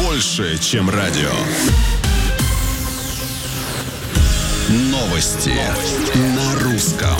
больше, чем радио. Новости на русском.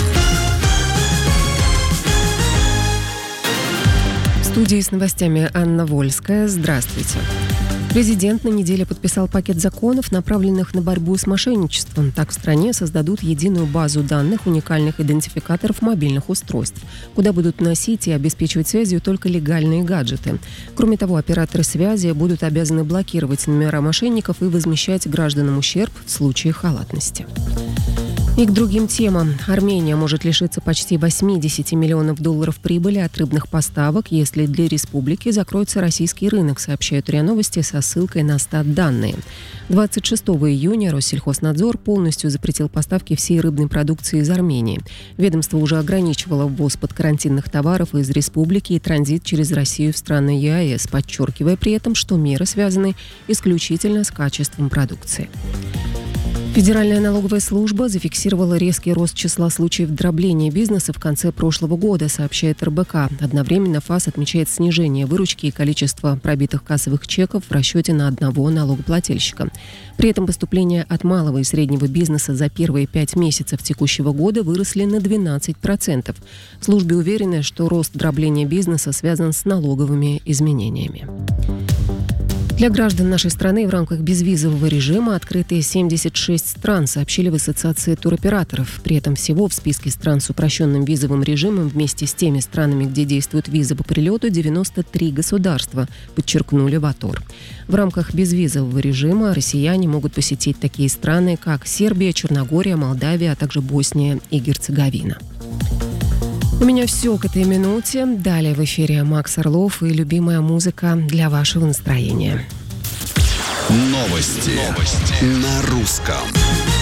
В студии с новостями Анна Вольская. Здравствуйте. Президент на неделе подписал пакет законов, направленных на борьбу с мошенничеством. Так в стране создадут единую базу данных уникальных идентификаторов мобильных устройств, куда будут носить и обеспечивать связью только легальные гаджеты. Кроме того, операторы связи будут обязаны блокировать номера мошенников и возмещать гражданам ущерб в случае халатности. И к другим темам. Армения может лишиться почти 80 миллионов долларов прибыли от рыбных поставок, если для республики закроется российский рынок, сообщают РИА Новости со ссылкой на статданные. 26 июня Россельхознадзор полностью запретил поставки всей рыбной продукции из Армении. Ведомство уже ограничивало ввоз подкарантинных товаров из республики и транзит через Россию в страны ЕАЭС, подчеркивая при этом, что меры связаны исключительно с качеством продукции. Федеральная налоговая служба зафиксировала резкий рост числа случаев дробления бизнеса в конце прошлого года, сообщает РБК. Одновременно ФАС отмечает снижение выручки и количества пробитых кассовых чеков в расчете на одного налогоплательщика. При этом поступления от малого и среднего бизнеса за первые 5 месяцев текущего года выросли на 12%. В службе уверены, что рост дробления бизнеса связан с налоговыми изменениями. Для граждан нашей страны в рамках безвизового режима открыты 76 стран, сообщили в Ассоциации туроператоров. При этом всего в списке стран с упрощенным визовым режимом вместе с теми странами, где действует виза по прилету, 93 государства, подчеркнули в АТОР. В рамках безвизового режима россияне могут посетить такие страны, как Сербия, Черногория, Молдавия, а также Босния и Герцеговина. У меня все к этой минуте. Далее в эфире Макс Орлов и любимая музыка для вашего настроения. Новости на русском.